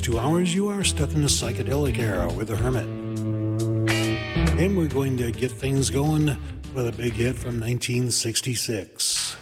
2 hours, you are stuck in the psychedelic era with The Hermit. And we're going to get things going with a big hit from 1966.